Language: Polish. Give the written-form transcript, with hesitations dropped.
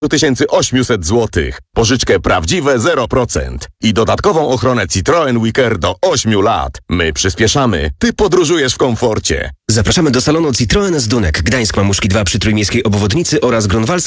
800 zł. Pożyczkę prawdziwe 0%. I dodatkową ochronę Citroen Wicker do 8 lat. My przyspieszamy, ty podróżujesz w komforcie. Zapraszamy do salonu Citroen z Dunek, Gdańsk Mamuszki 2 przy Trójmiejskiej Obwodnicy oraz Grunwaldzka